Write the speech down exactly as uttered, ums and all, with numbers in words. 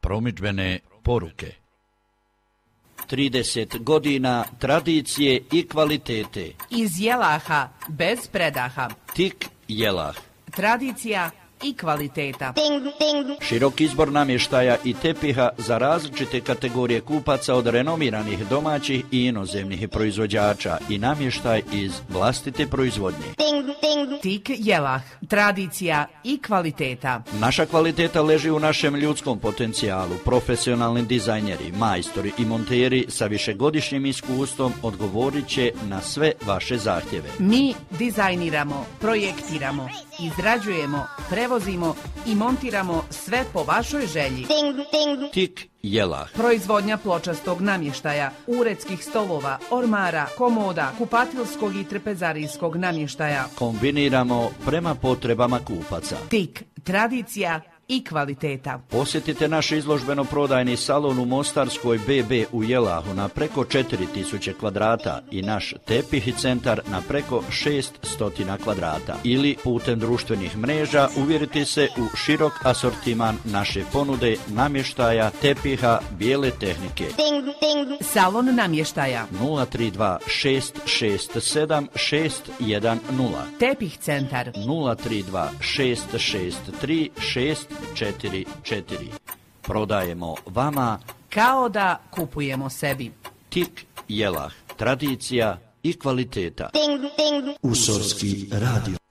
Promidžbene poruke. trideset godina tradicije i kvalitete. Iz Jelaha, bez predaha. Tik Jelah. Tradicija i kvaliteta. Širok izbor namještaja i tepiha za različite kategorije kupaca od renomiranih domaćih i inozemnih proizvođača i namještaj iz vlastite proizvodnje. Tik Jelah. Tradicija i kvaliteta. Naša kvaliteta leži u našem ljudskom potencijalu. Profesionalni dizajneri, majstori i monteri sa višegodišnjim iskustvom odgovorit će na sve vaše zahtjeve. Mi dizajniramo, projektiramo, izrađujemo, prevozimo i montiramo sve po vašoj želji. Tik Jelah. Proizvodnja pločastog namještaja, uredskih stolova, ormara, komoda, kupatilskog i trpezarijskog namještaja. Kombiniramo prema potrebama kupaca. Tik, tradicija i kvaliteta. Posjetite naš izložbeno-prodajni salon u Mostarskoj B B u Jelahu na preko četiri tisuće kvadrata i naš tepih centar na preko šesnaest kvadrata. Ili putem društvenih mreža uvjerite se u širok asortiman naše ponude namještaja, tepiha, bijele tehnike. Salon namještaja nula tri dva šest šest sedam šest jedan nula. Tepih centar nula tri dva šest šest tri šest četiri četiri. Prodajemo vama kao da kupujemo sebi. Tik Jelah. Tradicija i kvaliteta. Usorski radio.